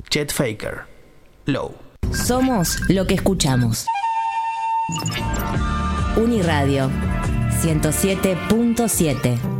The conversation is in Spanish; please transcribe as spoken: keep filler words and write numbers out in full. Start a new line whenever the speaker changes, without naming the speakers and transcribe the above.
Chet Faker, Low.
Somos lo que escuchamos. Uniradio ciento siete punto siete.